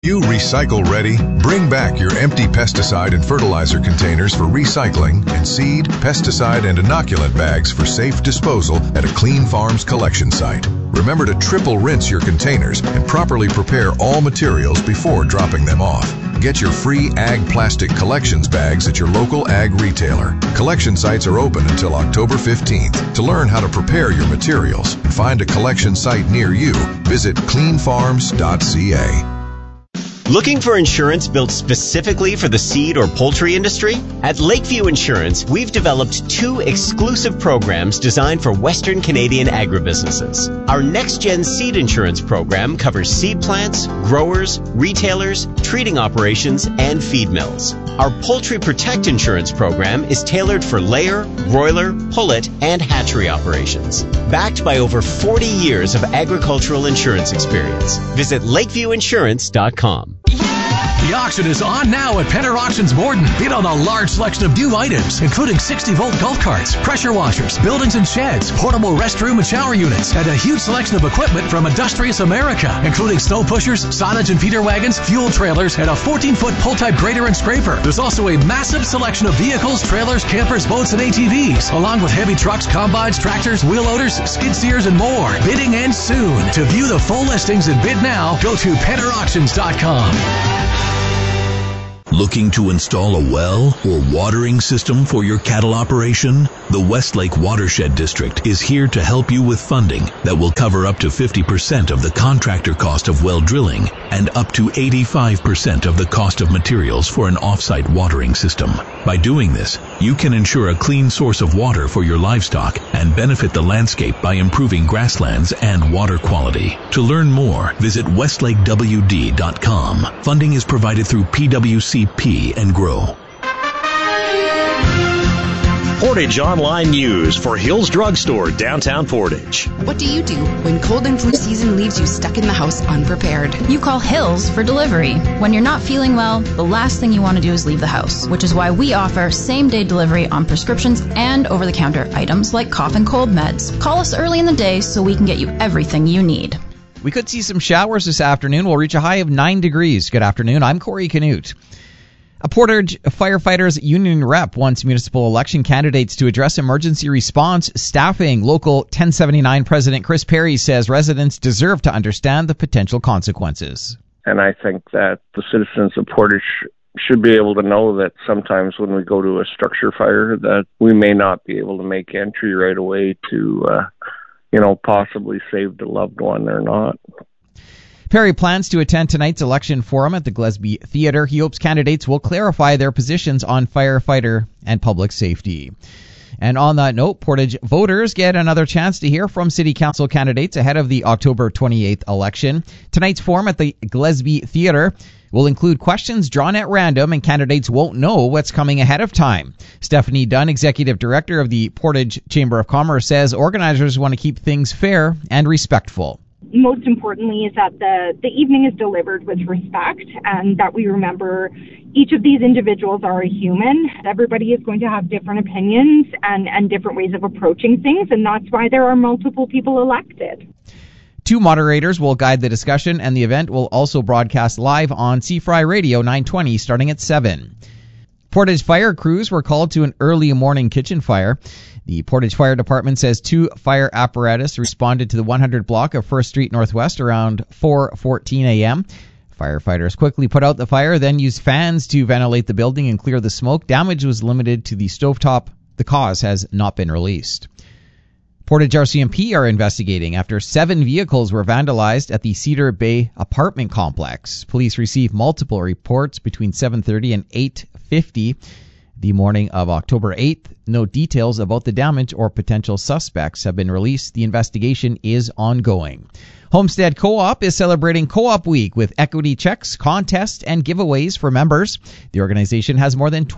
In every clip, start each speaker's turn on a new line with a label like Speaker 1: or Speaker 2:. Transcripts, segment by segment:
Speaker 1: You recycle ready? Bring back your empty pesticide and fertilizer containers for recycling and seed, pesticide, and inoculant bags for safe disposal at a Clean Farms collection site. Remember to triple rinse your containers and properly prepare all materials before dropping them off. Get your free Ag Plastic Collections bags at your local ag retailer. Collection sites are open until October 15th. To learn how to prepare your materials and find a collection site near you, visit cleanfarms.ca.
Speaker 2: Looking for insurance built specifically for the seed or poultry industry? At Lakeview Insurance, we've developed 2 exclusive programs designed for Western Canadian agribusinesses. Our Next Gen Seed Insurance program covers seed plants, growers, retailers, treating operations, and feed mills. Our Poultry Protect Insurance program is tailored for layer, broiler, pullet, and hatchery operations. Backed by over 40 years of agricultural insurance experience. Visit lakeviewinsurance.com.
Speaker 3: The auction is on now at Penner Auctions Borden. Bid on a large selection of new items, including 60-volt golf carts, pressure washers, buildings and sheds, portable restroom and shower units, and a huge selection of equipment from Industrious America, including snow pushers, silage and feeder wagons, fuel trailers, and a 14-foot pull-type grader and scraper. There's also a massive selection of vehicles, trailers, campers, boats, and ATVs, along with heavy trucks, combines, tractors, wheel loaders, skid steers, and more. Bidding ends soon. To view the full listings and bid now, go to PennerAuctions.com.
Speaker 4: Looking to install a well or watering system for your cattle operation? The Westlake Watershed District is here to help you with funding that will cover up to 50% of the contractor cost of well drilling and up to 85% of the cost of materials for an off-site watering system. By doing this, you can ensure a clean source of water for your livestock and benefit the landscape by improving grasslands and water quality. To learn more, visit westlakewd.com. Funding is provided through PWCP and GROW.
Speaker 5: Portage Online News for Hills Drugstore, downtown Portage.
Speaker 6: What do you do when cold and flu season leaves you stuck in the house unprepared?
Speaker 7: You call Hills for delivery. When you're not feeling well, the last thing you want to do is leave the house, which is why we offer same-day delivery on prescriptions and over-the-counter items like cough and cold meds. Call us early in the day so we can get you everything you need.
Speaker 8: We could see some showers this afternoon. We'll reach a high of 9 degrees. Good afternoon. I'm Corey Canute. A Portage Firefighters Union rep wants municipal election candidates to address emergency response staffing. Local 1079 President Chris Perry says residents deserve to understand the potential consequences.
Speaker 9: And I think that the citizens of Portage should be able to know that sometimes when we go to a structure fire that we may not be able to make entry right away to, possibly save the loved one or not.
Speaker 8: Perry plans to attend tonight's election forum at the Gillespie Theatre. He hopes candidates will clarify their positions on firefighter and public safety. And on that note, Portage voters get another chance to hear from city council candidates ahead of the October 28th election. Tonight's forum at the Gillespie Theatre will include questions drawn at random, and candidates won't know what's coming ahead of time. Stephanie Dunn, executive director of the Portage Chamber of Commerce, says organizers want to keep things fair and respectful.
Speaker 10: Most importantly is that the evening is delivered with respect, and that we remember each of these individuals are a human. Everybody is going to have different opinions and different ways of approaching things, and that's why there are multiple people elected.
Speaker 8: 2 moderators will guide the discussion, and the event will also broadcast live on CFRI Radio 920 starting at 7. Portage fire crews were called to an early morning kitchen fire. The Portage Fire Department says 2 fire apparatus responded to the 100 block of 1st Street Northwest around 4:14 a.m. Firefighters quickly put out the fire, then used fans to ventilate the building and clear the smoke. Damage was limited to the stovetop. The cause has not been released. Portage RCMP are investigating after 7 vehicles were vandalized at the Cedar Bay apartment complex. Police received multiple reports between 7:30 and 8:50 the morning of October 8th. No details about the damage or potential suspects have been released. The investigation is ongoing. Homestead Co-op is celebrating Co-op Week with equity checks, contests, and giveaways for members. The organization has more than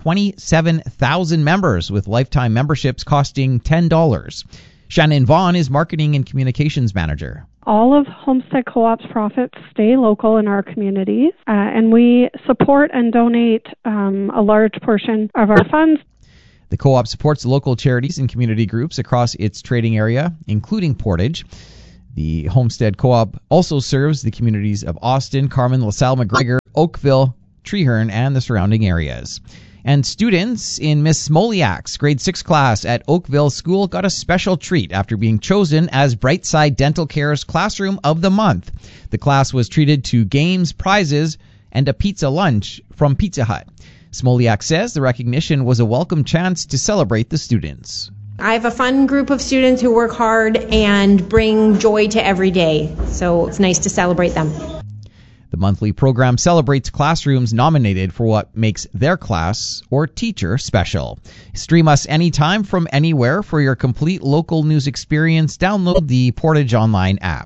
Speaker 8: 27,000 members, with lifetime memberships costing $10. Shannon Vaughn is Marketing and Communications Manager.
Speaker 11: All of Homestead Co-op's profits stay local in our communities, and we support and donate a large portion of our funds.
Speaker 8: The co-op supports local charities and community groups across its trading area, including Portage. The Homestead Co-op also serves the communities of Austin, Carman, LaSalle, McGregor, Oakville, Treherne, and the surrounding areas. And students in Miss Smoliak's grade 6 class at Oakville School got a special treat after being chosen as Brightside Dental Care's Classroom of the Month. The class was treated to games, prizes, and a pizza lunch from Pizza Hut. Smoliak says the recognition was a welcome chance to celebrate the students.
Speaker 12: I have a fun group of students who work hard and bring joy to every day, so it's nice to celebrate them.
Speaker 8: The monthly program celebrates classrooms nominated for what makes their class or teacher special. Stream us anytime from anywhere for your complete local news experience. Download the Portage Online app.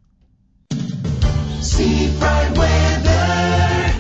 Speaker 13: Seafront weather.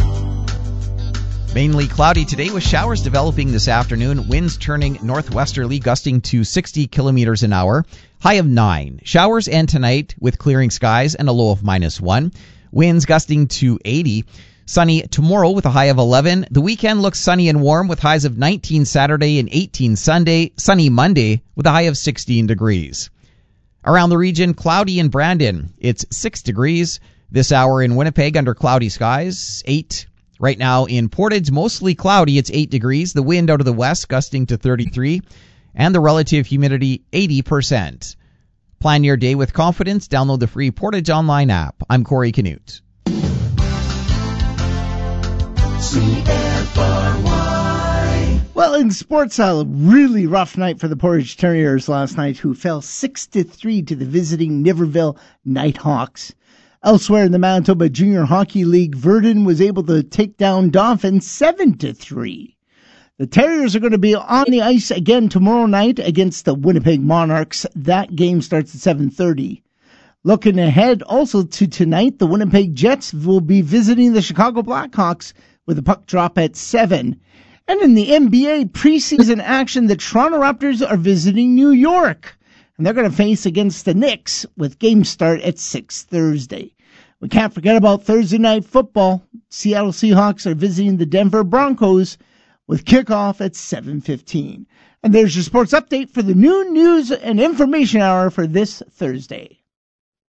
Speaker 8: Mainly cloudy today with showers developing this afternoon. Winds turning northwesterly, gusting to 60 kilometers an hour. High of 9. Showers end tonight with clearing skies and a low of -1. Winds gusting to 80. Sunny tomorrow with a high of 11. The weekend looks sunny and warm with highs of 19 Saturday and 18 Sunday. Sunny Monday with a high of 16 degrees. Around the region, cloudy in Brandon. It's 6 degrees. This hour in Winnipeg under cloudy skies, 8. Right now in Portage, mostly cloudy. It's 8 degrees. The wind out of the west gusting to 33. And the relative humidity 80%. Plan your day with confidence. Download the free Portage Online app. I'm Corey Canute.
Speaker 13: CFRY.
Speaker 14: Well, in sports, a really rough night for the Portage Terriers last night, who fell 6-3 to the visiting Niverville Nighthawks. Elsewhere in the Manitoba Junior Hockey League, Verdun was able to take down Dauphin 7-3. The Terriers are going to be on the ice again tomorrow night against the Winnipeg Monarchs. That game starts at 7:30. Looking ahead also to tonight, the Winnipeg Jets will be visiting the Chicago Blackhawks with a puck drop at 7. And in the NBA preseason action, the Toronto Raptors are visiting New York. And they're going to face against the Knicks with game start at 6 Thursday. We can't forget about Thursday night football. Seattle Seahawks are visiting the Denver Broncos with kickoff at 7:15. And there's your sports update for the noon news and information hour for this Thursday.